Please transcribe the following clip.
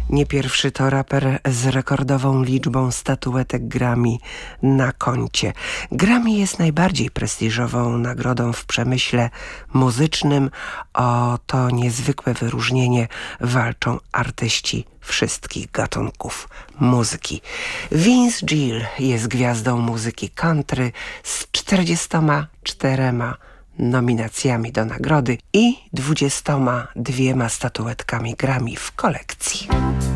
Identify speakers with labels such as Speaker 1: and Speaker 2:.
Speaker 1: Nie pierwszy to raper z rekordową liczbą statuetek Grammy na koncie. Grammy jest najbardziej prestiżową nagrodą w przemyśle muzycznym. O to niezwykłe wyróżnienie walczą artyści wszystkich gatunków muzyki. Vince Gill jest gwiazdą muzyki country z 44 nominacjami do nagrody i 22 statuetkami Grammy w kolekcji.